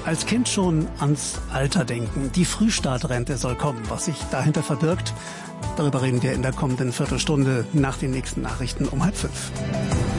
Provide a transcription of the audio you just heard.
Als Kind schon ans Alter denken. Die Frühstartrente soll kommen. Was sich dahinter verbirgt, darüber reden wir in der kommenden Viertelstunde nach den nächsten Nachrichten um 4:30.